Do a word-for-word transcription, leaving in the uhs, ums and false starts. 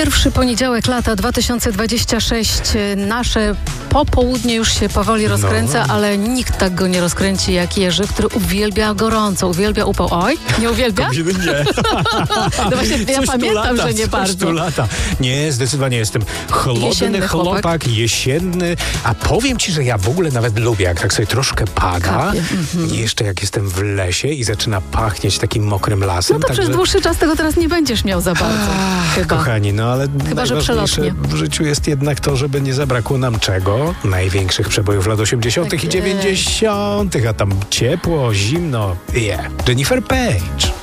Pierwszy poniedziałek lata dwa tysiące dwudziesty szósty. Nasze popołudnie już się powoli rozkręca, no. ale nikt tak go nie rozkręci jak Jerzy, który uwielbia gorąco, uwielbia upał. Oj, nie uwielbia? Nie. No właśnie, ja coś pamiętam, lata, że nie bardzo. Tu lata. Nie, zdecydowanie jestem chłodny Jesienny chłopak, chłopak, jesienny, a powiem ci, że ja w ogóle nawet lubię, jak tak sobie troszkę pada, mm-hmm. i jeszcze jak jestem w lesie i zaczyna pachnieć takim mokrym lasem. No to tak, przez że... dłuższy czas tego teraz nie będziesz miał za bardzo. Ach, chyba. Kochani, no ale Chyba, że najważniejsze przelotnie. w życiu jest jednak to, żeby nie zabrakło nam czego? Największych przebojów lat osiemdziesiątych Tak i dziewięćdziesiątych, a tam ciepło, zimno. Yeah. Jennifer Page.